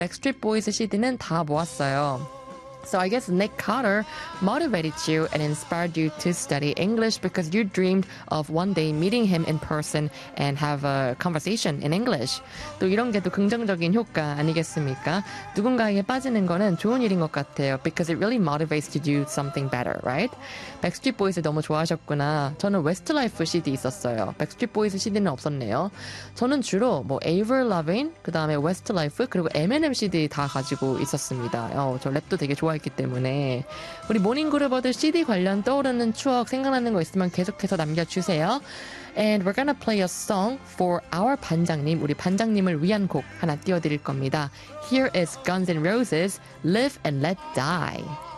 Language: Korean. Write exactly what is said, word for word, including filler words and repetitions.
Backstreet Boys 씨디는 다 모았어요. So I guess Nick Carter motivated you and inspired you to study English because you dreamed of one day meeting him in person and have a conversation in English. 또 이런 게 또 긍정적인 효과 아니겠습니까? 누군가에게 빠지는 거는 좋은 일인 것 같아요. Because it really motivates to do something better, right? Backstreet Boys 너무 좋아하셨구나. 저는 Westlife 씨디 있었어요. Backstreet Boys 씨디는 없었네요. 저는 주로 뭐 Avril Lavigne, 그 다음에 Westlife, 그리고 엠앤엠 씨디 다 가지고 있었습니다. 어, 저 랩도 되게 좋아했기 때문에 우리 모닝그룹어들 씨디 관련 떠오르는 추억 생각나는 거 있으면 계속해서 남겨주세요. And we're gonna play a song for our 반장님, 우리 반장님을 위한 곡 하나 띄워드릴 겁니다. Here is Guns N' Roses, Live and Let Die.